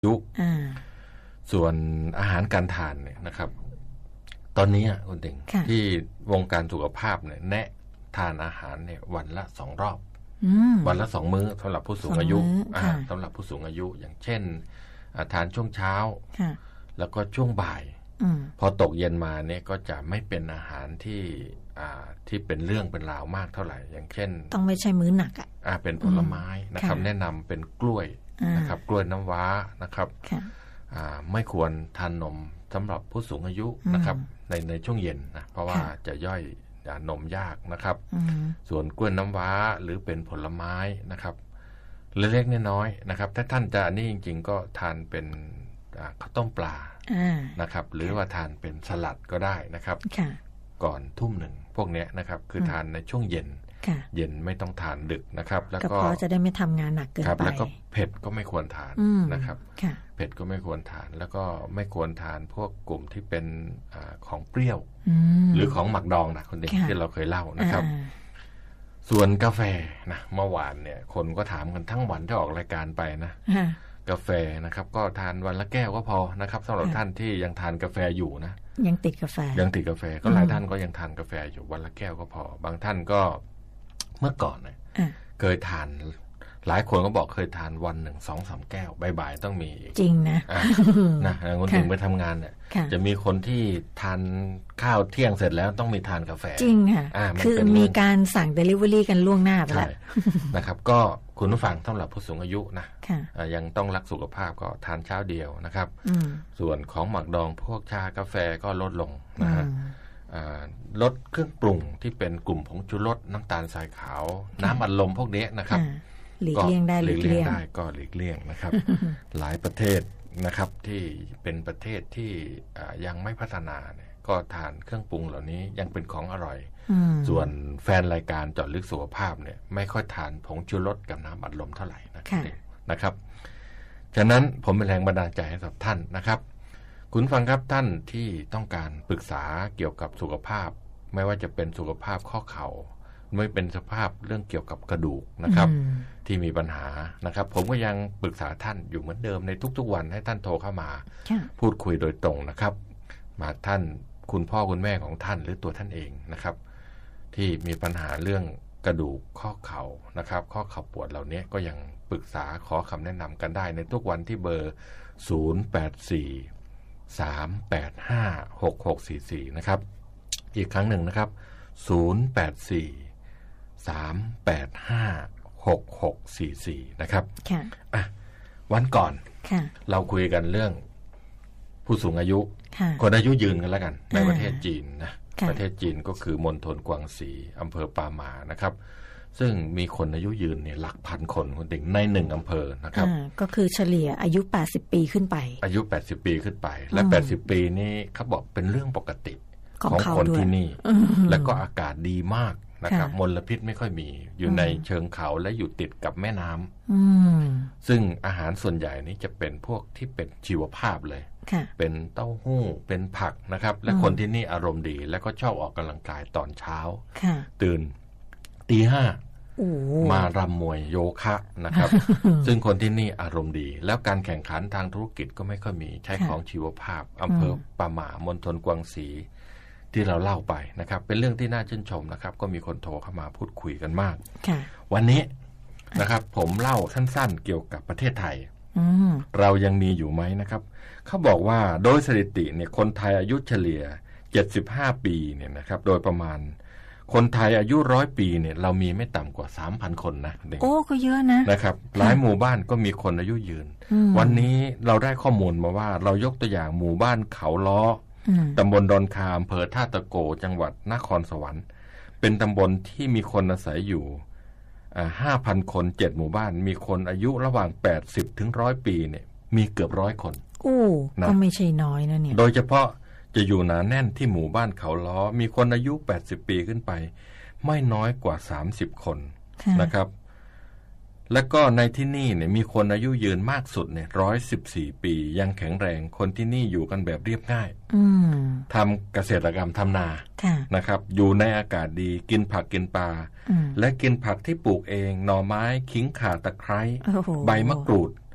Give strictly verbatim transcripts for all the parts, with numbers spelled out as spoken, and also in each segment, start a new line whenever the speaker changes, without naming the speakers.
ยุส่วนอาหารการทานเนี่ยนะครับตอนนี้คุณเด่งที่วงการสุขภาพเนี่ยแนะทานอาหารเนี่ยวันละสองรอบวันละสองมื้อสำหรับผู้สูงอายุสำหรับผู้สูงอายุอย่างเช่นทานช่วงเช้าแล้วก็ช่วงบ่ายพอตกเย็นมาเนี่ยก็จะไม่เป็นอาหารที่ที่เป็นเรื่องเป็นราวมากเท่าไหร่อย่างเช่น
ต้องไม่ใช่มื้อหนักอ่ะ
เป็นผลไม้นะครับแนะนำเป็นกล้วยนะครับกล้วยน้ำว้านะครับไม่ควรทานนมสำหรับผู้สูงอายุนะครับในในช่วงเย็นนะเพราะว่าจะย่อยนมยากนะครับส่วนกล้วยน้ำว้าหรือเป็นผลไม้นะครับเล็กๆน้อยๆนะครับถ้าท่านจะนี่จริงๆก็ทานเป็นข้าวต้มปลานะครับหรือว่าทานเป็นสลัดก็ได้นะครับก่อนทุ่มหนึ่งพวกนี้นะครับคือทานในช่วงเย็นเย็นไม่ต้องทานดึกนะครับแล้วก็
จะได้ไม่ทำงานหนักเกินไป
แล้วก็เผ็ดก็ไม่ควรทานนะครับเผ็ดก็ไม่ควรทานแล้วก็ไม่ควรทานพวกกลุ่มที่เป็นอของเปรี้ยวหรือของหมักดองนะคนเด็กที่เราเคยเล่านะครับส่วนกาแฟนะเมื่อวานเนี่ยคนก็ถามกันทั้งวันที่ออกรายการไปนะกาแฟนะครับก็ทานวันละแก้วก็พอนะครับสำหรับท่านที่ยังทานกาแฟอยู่นะ
ยังติดกาแฟ
ยังติดกาแฟก็หลายท่านก็ยังทานกาแฟอยู่วันละแก้วก็พอบางท่านก็เมื่อก่อนเนี่ยเคยทานหลายคนก็บอกเคยทานวันหนึ่งสองสามแก้วบ่ายๆต้องมี
จริงนะ
นะคนถึงไปทำงานเนี่ยจะมีคนที่ทานข้าวเที่ยงเสร็จแล้วต้องมีทานกาแฟ
จริงค่ะคือมีการสั่ง Delivery กันล่วงหน้าไปแล้ว
นะครับก็คุณผู้ฟังสำหรับผู้สูงอายุนะยังต้องรักสุขภาพก็ทานเช้าเดียวนะครับส่วนของหมักดองพวกชากาแฟก็ลดลงนะฮะลดเครื่องปรุงที่เป็นกลุ่มผงชูรสน้ำตาลทรายขาวน้ำอัดลมพวกนี้นะครับ
หลีกเลี่ยงได้
หลีกเลี่ยงได้ก็หลีกเลี่ยงนะครับหลายประเทศนะครับที่เป็นประเทศที่ยังไม่พัฒนาเนี่ยก็ทานเครื่องปรุงเหล่านี้ยังเป็นของอร่อยส่วนแฟนรายการเจาะลึกสุขภาพเนี่ยไม่ค่อยทานผงชูรสกับน้ำอัดลมเท่าไหร่นะครับฉะนั้นผมเป็นแรงบันดาลใจให้กับท่านนะครับคุณฟังครับท่านที่ต้องการปรึกษาเกี่ยวกับสุขภาพไม่ว่าจะเป็นสุขภาพข้อเข่าไม่เป็นสภาพเรื่องเกี่ยวกับกระดูกนะครับที่มีปัญหานะครับผมก็ยังปรึกษาท่านอยู่เหมือนเดิมในทุกๆวันให้ท่านโทรเข้ามาพูดคุยโดยตรงนะครับมาท่านคุณพ่อคุณแม่ของท่านหรือตัวท่านเองนะครับที่มีปัญหาเรื่องกระดูกข้อเข่านะครับข้อเข่าปวดเหล่านี้ก็ยังปรึกษาขอคำแนะนำกันได้ในทุกวันที่เบอร์ศูนย์ แปด สี่ สาม แปด ห้า หก หก สี่ สี่นะครับอีกครั้งหนึ่งนะครับศูนย์ แปด สี่ สาม แปด ห้า หก หก สี่ สี่นะครับค่ะอ่ะวันก่อนเราคุยกันเรื่องผู้สูงอายุคนอายุยืนกันแล้วกันในประเทศจีนนะประเทศจีนก็คือมณฑลกวางซีอำเภอปาหมานะครับซึ่งมีคนอายุยืนเนี่ยหลักพันคนคนเด็กในหนึ่งอำเภอนะครับ
ก็คือเฉลี่ยอายุแปดสิบปีขึ้นไป
อายุแปดสิบปีขึ้นไปและแปดสิบปีนี่เขาบอกเป็นเรื่องปกติของคนที่นี่แล้วก็อากาศดีมากนะครับมลพิษไม่ค่อยมีอยู่ในเชิงเขาและอยู่ติดกับแม่น้ำซึ่งอาหารส่วนใหญ่นี้จะเป็นพวกที่เป็นชีวภาพเลยเป็นเต้าหู้เป็นผักนะครับและคนที่นี่อารมณ์ดีแล้วก็ชอบออกกำลังกายตอนเช้าตื่นตีห้ามารำมวยโยคะนะครับ ซึ่งคนที่นี่อารมณ์ดีแล้วการแข่งขันทางธุรกิจก็ไม่ค่อยมีใช้ของชีวภาพอำเภอปาหมามณฑลกวางซีที่เราเล่าไปนะครับเป็นเรื่องที่น่าชื่นชมนะครับก็มีคนโทรเข้ามาพูดคุยกันมากวันนี้นะครับผมเล่าสั้นๆเกี่ยวกับประเทศไทยเรายังมีอยู่ไหมนะครับเขาบอกว่าโดยสถิติเนี่ยคนไทยอายุเฉลี่ยเจ็ดสิบห้าปีเนี่ยนะครับโดยประมาณคนไทยอายุร้อยปีเนี่ยเรามีไม่ต่ำกว่า สามพัน คนนะ
โอ้ก็เยอะนะ
นะครับหลายหมู่บ้านก็มีคนอายุยืนวันนี้เราได้ข้อมูลมาว่าเรายกตัวอย่างหมู่บ้านเขาล้อตำบลดอนคาอำเภอท่าตะโกจังหวัดนครสวรรค์เป็นตำบลที่มีคนอาศัยอยู่ห้าพันคนเจ็ดหมู่บ้านมีคนอายุระหว่างแปดสิบถึงหนึ่งร้อยปีเนี่ยมีเกือบร้อยคน
โอ้ก็ไม่ใช่น้อยนะเนี่ย
โดยเฉพาะจะอยู่หนาแน่นที่หมู่บ้านเขาล้อมีคนอายุแปดสิบปีขึ้นไปไม่น้อยกว่าสามสิบคนนะครับแล้วก็ในที่นี่เนี่ยมีคนอายุยืนมากสุดเนี่ยหนึ่งร้อยสิบสี่ปียังแข็งแรงคนที่นี่อยู่กันแบบเรียบง่ายทำเกษตรกรรมทำนานะครับอยู่ในอากาศดีกินผักกินปลาและกินผักที่ปลูกเองหน่อไม้ขิงข่าตะไคร้ใบมะกรูด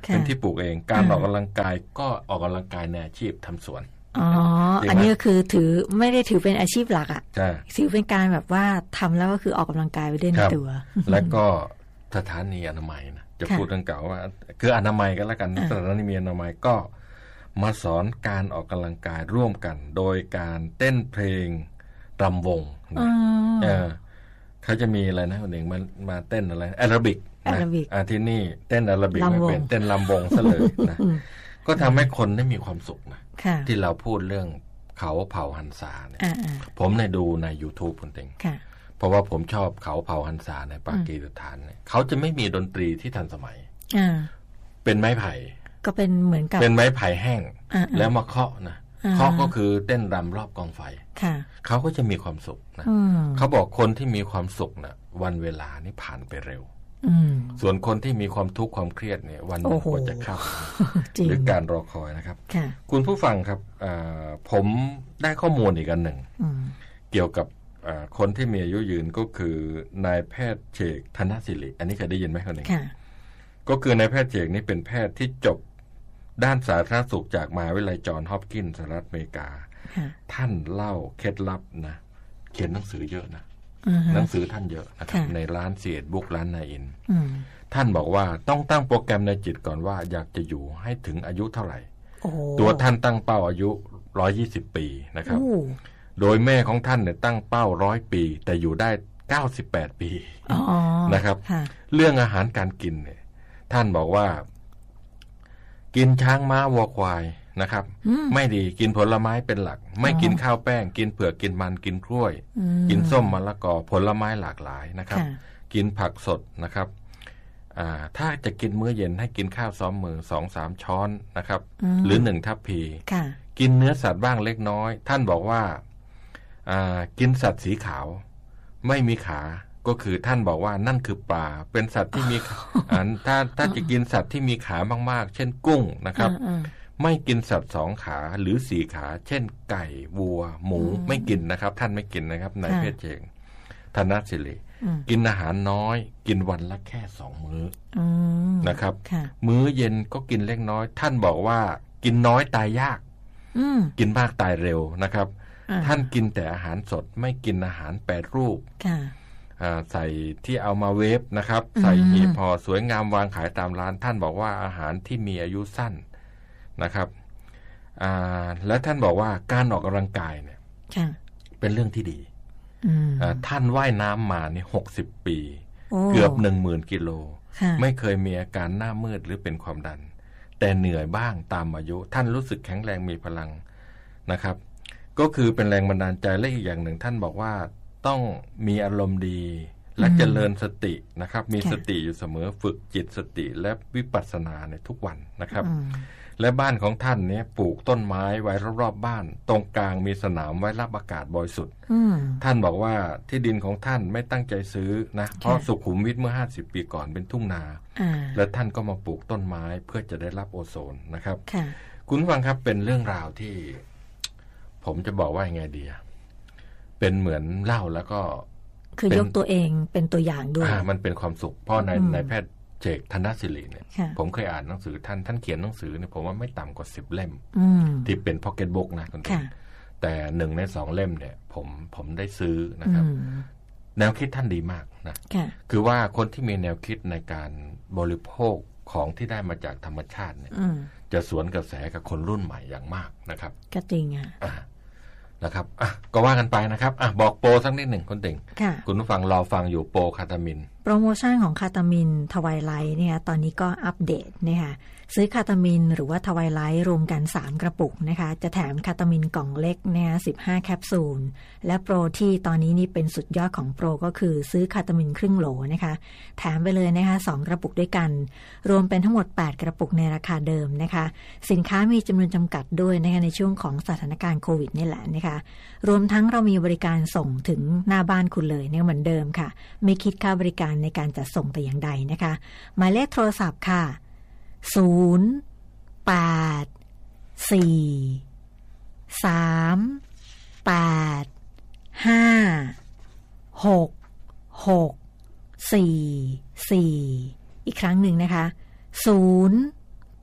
เป็นที่ปลูกเองการออกกำลังกายก็ออกกำลังกายในอาชีพทำสวน
อ๋ออันนี้ก็คือถือไม่ได้ถือเป็นอาชีพหลักอ่ะ
ใช่
ถือเป็นการแบบว่าทำแล้วก็คือออกกำลังกายไปด้วยในตัว
แล้วก็สถานีอนามัยนะจะพูดตั้งเก่าว่าคืออนามัยกันแล้วกันสถานีอนามัยก็มาสอนการออกกำลังกายร่วมกันโดยการเต้นเพลงรำวงนะเออเขาจะมีอะไรนะคนหนึ่งมามาเต้นอะไรแอโรบิกนะอ่าที่นี่เต้นแอโรบิกไม่เป็นเต้นรำวงซะเลยนะก็ทำให้คนได้มีความสุขนะที่เราพูดเรื่องเขาเผ่าหันษาเนี่ยผมเนี่ยดูใน YouTube คนเต็งเพราะว่าผมชอบเขาเผ่าหันษาในปากีสถานเนี่ยเขาจะไม่มีดนตรีที่ทันสมัยเป็นไม้ไผ่
ก็เป็นเหมือนกับ
เป็นไม้ไผ่แห้งแล้วมาเคาะนะเคาะก็คือเต้นรำรอบกองไฟเขาก็จะมีความสุขนะเขาบอกคนที่มีความสุขนะวันเวลานี่ผ่านไปเร็วส่วนคนที่มีความทุกข์ความเครียดเนี่ยวันนึงกว่าจะเข้าหรือการรอคอยนะครับคุณผู้ฟังครับผมได้ข้อมูลอีกอันหนึ่งเกี่ยวกับคนที่มีอายุยืนก็คือนายแพทย์เฉกธนศิริอันนี้เคยได้ยินไหมคนหนึ่งก็คือนายแพทย์เฉกนี่เป็นแพทย์ที่จบด้านสาธารณสุขจากมหาวิทยาลัยจอห์นฮอปกินส์สหรัฐอเมริกาท่านเล่าเคล็ดลับนะเขียนหนังสือเยอะนะหนังสือท่านเยอะนะครับในร้านเสียดบุ๊กร้านนายอินท่านบอกว่าต้องตั้งโปรแกรมในจิตก่อนว่าอยากจะอยู่ให้ถึงอายุเท่าไหร่ตัวท่านตั้งเป้าอายุหนึ่งร้อยยี่สิบปีนะครับโดยแม่ของท่านเนี่ยตั้งเป้าหนึ่งร้อยปีแต่อยู่ได้เก้าสิบแปดปีนะครับเรื่องอาหารการกินเนี่ยท่านบอกว่ากินช้างม้าวัวควายนะครับไม่ดีกินผลไม้เป็นหลักไม่กินข้าวแป้งกินเผือกกินมันกินกล้วยกินส้มมะละกอผลไม้หลากหลายนะครับกินผักสดนะครับถ้าจะกินมื้อเย็นให้กินข้าวซ้อมมือสองสามช้อนนะครับหรือหนึ่งทัพพีกินเนื้อสัตว์บ้างเล็กน้อยท่านบอกว่ากินสัตว์สีขาวไม่มีขาก็คือท่านบอกว่านั่นคือปลาเป็นสัตว์ที่มีถ้าถ้าจะกินสัตว์ที่มีขามากๆเช่นกุ้งนะครับไม่กินสัตว์สองขาหรือสี่ขาเช่นไก่วัวหมูไม่กินนะครับท่านไม่กินนะครับนายแพทย์เฉกธนศิริกินอาหารน้อยกินวันละแค่สองมื้อนะครับมื้อเย็นก็กินเล็กน้อยท่านบอกว่ากินน้อยตายยากกินมากตายเร็วนะครับท่านกินแต่อาหารสดไม่กินอาหารแปรรูปใส่ที่เอามาเวฟนะครับใส่หีบห่อสวยงามวางขายตามร้านท่านบอกว่าอาหารที่มีอายุสั้นนะครับและท่านบอกว่าการออกกำลังกายเนี่ยเป็นเรื่องที่ดีท่านว่ายน้ำมาเนี่ยหกสิบปีเกือบหนึ่งหมื่นกิโลไม่เคยมีอาการหน้ามืดหรือเป็นความดันแต่เหนื่อยบ้างตามอายุท่านรู้สึกแข็งแรงมีพลังนะครับก็คือเป็นแรงบันดาลใจและอีกอย่างหนึ่งท่านบอกว่าต้องมีอารมณ์ดีและเจริญสตินะครับมีสติอยู่เสมอฝึกจิตสติและวิปัสสนาในทุกวันนะครับและบ้านของท่านเนี่ยปลูกต้นไม้ไว้รอบๆบ้านตรงกลางมีสนามไว้รับอากาศบริสุทธิ์ท่านบอกว่าที่ดินของท่านไม่ตั้งใจซื้อนะเพราะสุขุมวิทเมื่อห้าสิบปีก่อนเป็นทุ่งนาและท่านก็มาปลูกต้นไม้เพื่อจะได้รับโอโซนนะครับคุณฟังครับเป็นเรื่องราวที่ผมจะบอกว่ายังไงดีเป็นเหมือนเล่าแล้วก็
คือยกตัวเองเป็นตัวอย่างด้วย
มันเป็นความสุขเพราะในในแพทย์เฉกธนศิริเนี่ยผมเคยอ่านหนังสือท่านท่านเขียนหนังสือเนี่ยผมว่าไม่ต่ำกว่าสิบเล่มที่เป็นพ็อกเก็ตบุ๊กนะคุณผู้ชมแต่หนึ่งในสองเล่มเนี่ยผมผมได้ซื้อนะครับแนวคิดท่านดีมากนะคือว่าคนที่มีแนวคิดในการบริโภคของที่ได้มาจากธรรมชาติเนี่ยจะสวนกระแสกับคนรุ่นใหม่อย่างมากนะครับ
ก็จริงอ่ะ
นะครับอ่ะก็ว่ากันไปนะครับอ่ะบอกโปรสักนิดหนึ่งคุณติ่งคุณผู้ฟังรอฟังอยู่โปรคาตามิน
โปรโมชั่นของคาตามินทวายไลท์เนี่ยตอนนี้ก็อัปเดตนะคะซื้อคาตามินหรือว่าทวายไลท์รวมกันสามกระปุกนะคะจะแถมคาตามินกล่องเล็กนะคะสิบห้าแคปซูลและโปรที่ตอนนี้นี่เป็นสุดยอดของโปรก็คือซื้อคาตามินครึ่งโหลนะคะแถมไปเลยนะคะสองกระปุกด้วยกันรวมเป็นทั้งหมดแปดกระปุกในราคาเดิมนะคะสินค้ามีจำนวนจำกัดด้วยนะคะในช่วงของสถานการณ์โควิดนี่แหละนะคะรวมทั้งเรามีบริการส่งถึงหน้าบ้านคุณเลยเนี่ยเหมือนเดิมค่ะไม่คิดค่าบริการในการจัดส่งแต่อย่างใดนะคะหมายเลขโทรศัพท์ค่ะศูนย์ แปด สี่ สาม แปด ห้า หก หก สี่ สี่อีกครั้งหนึ่งนะคะศูนย์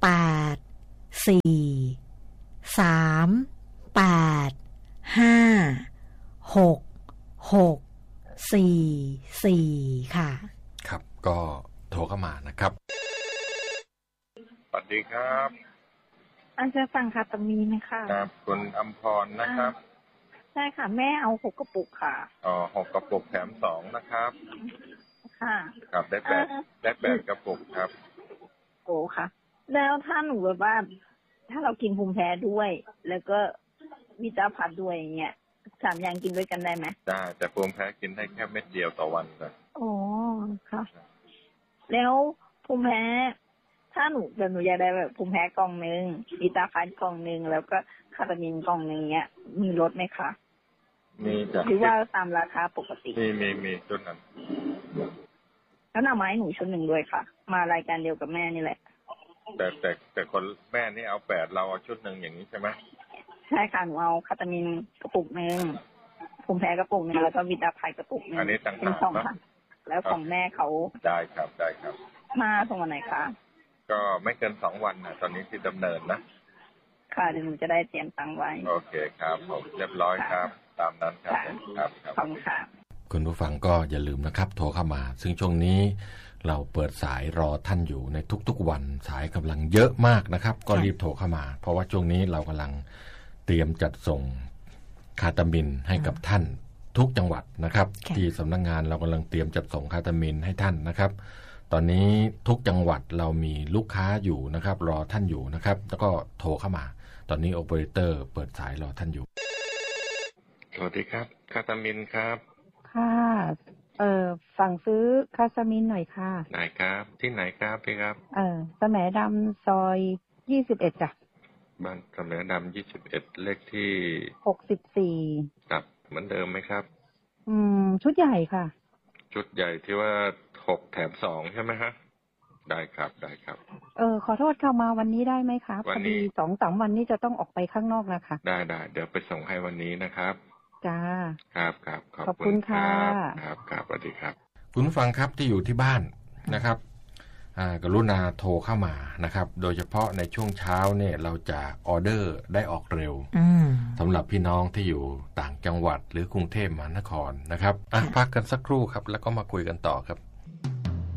แปดสี่สามแปดห้าหกหกสี่สี่ค่ะ
ครับก็โทรเข้ามานะครับ
สวัสดีครับ
อาจจะสั่งคาตามีนไหมคะ
ครับคุณอัมพรนะครับ
ใช่ค่ะแม่เอาหกกระปุกค่ะ
อ๋อหกกระปุกแถมสองนะครับ
ค่ะ
ครับได้แปดได้แปดกระปุกครับ
โอ้ค่ะแล้วถ้าหนูแบบว่าถ้าเรากินภูมิแพ้ด้วยแล้วก็วิตาพัดด้วยอย่างเงี้ยสามอย่างกินด้วยกันได้ไหม
ได้แต่ภูมิแพ้กินได้แค่เม็ดเดียวต่อวันเลย
อ๋อค่ะแล้วภูมิแพ้ถ้าหนูแบบหนูอยากได้แบบภูมิแพ้กล่องนึงวิตาพัดกล่องนึงแล้วก็คาตามีนกล่องนึงเงี้ยมีลดไหมคะ
มีจ้ะ
หรือว่าตามราคาปกติ
มีมีมีชุดนั้น
แล้วหน่อไม้หนูชุดหนึ่งด้วยค่ะมารายการเดียวกับแม่นี่แหละ
แต่แต่แต่คนแม่นี่เอาแปดเราเอาชุดหนึ่งอย่างนี้ใช่ไหม
ใช่ค่ะหนูเอาคาตามีนกระปุกนึงภูมิแพ้กระปุกนึงแล้วก็วิตาพัดกระปุกนึง
อันนี้ต่างหาก
นะแล้วของแม่เขา
ได้ครับได้ครับ
มาส่งวันไหนคะ
ก็ไม่เกินสองวันนะตอนนี้ที่ดำเนินนะ
ค่ะเดี๋ยวหนูจะได้เตรียมตังค์ไว้
โอเคครับผมเรียบร้อยครับตามนั้นครับครับ
ขอบคุณค่ะ
คุณผู้ฟังก็อย่าลืมนะครับโทรเข้ามาซึ่งช่วงนี้เราเปิดสายรอท่านอยู่ในทุกๆวันสายกำลังเยอะมากนะครับก็รีบโทรเข้ามาเพราะว่าช่วงนี้เรากำลังเตรียมจัดส่งคาตามินให้กับท่านทุกจังหวัดนะครับที่สำนักงานเรากำลังเตรียมจัดส่งคาตามินให้ท่านนะครับตอนนี้ทุกจังหวัดเรามีลูกค้าอยู่นะครับรอท่านอยู่นะครับแล้วก็โทรเข้ามาตอนนี้โอเปอเรเตอร์เปิดสายรอท่านอยู่
สวัสดีครับคาตามินครับ
ค่ะเอ่อสั่งซื้อคาตามินหน่อยค่ะ
ไหนครับที่ไหนครับพี่ครับ
เอ่อสแหมดำซอยยี่สิบเอ็ดจ้ะ
บ้านสแหมดำยี่สิบเอ็ดเลขที่
หกสิบสี่
ครับเหมือนเดิมไหมครับ
อืมชุดใหญ่ค่ะ
ชุดใหญ่ที่ว่าหกแถมสองใช่ไหมฮะได้ครับได้ครับ
เออขอโทษเข้ามาวันนี้ได้ไหมครับพอดีสองสามวันนี้จะต้องออกไปข้างนอกนะคะ
ได้ได้เดี๋ยวไปส่งให้วันนี้นะครับ
จ้า
ครับครับ
ขอบคุณค่ะ
ครับครับสวัสดีครับ
คุณผู้ฟังครับที่อยู่ที่บ้านนะครับกรุณาโทรเข้ามานะครับโดยเฉพาะในช่วงเช้าเนี่ยเราจะออเดอร์ได้ออกเร็วสำหรับพี่น้องที่อยู่ต่างจังหวัดหรือกรุงเทพมหานครนะครับพักกันสักครู่ครับแล้วก็มาคุยกันต่อครับ